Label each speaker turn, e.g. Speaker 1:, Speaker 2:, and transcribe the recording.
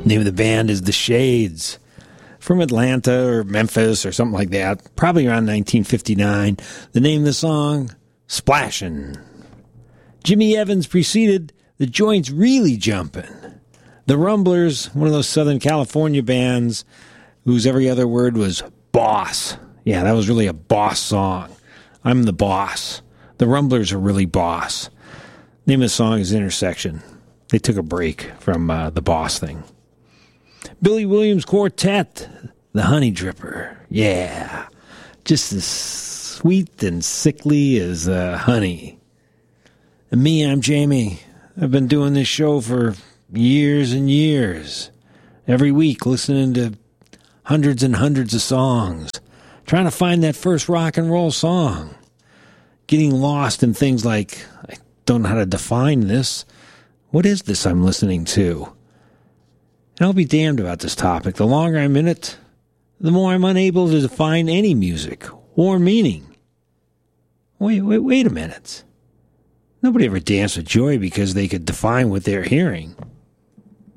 Speaker 1: Name of the band is The Shades. From Atlanta or Memphis or something like that. Probably around 1959. The name of the song, Splashin'. Jimmy Evans preceded The Joints Really Jumpin'. The Rumblers, one of those Southern California bands whose every other word was boss. Yeah, that was really a boss song. I'm the boss. The Rumblers are really boss. Name of the song is Intersection. They took a break from the boss thing. Billy Williams Quartet, The Honey Dripper. Yeah, just as sweet and sickly as honey. And me, I'm Jamie. I've been doing this show for years and years. Every week, listening to hundreds and hundreds of songs. Trying to find that first rock and roll song. Getting lost in things like, I don't know how to define this. What is this I'm listening to? And I'll be damned about this topic. The longer I'm in it, the more I'm unable to define any music or meaning. Wait a minute. Nobody ever danced with joy because they could define what they're hearing.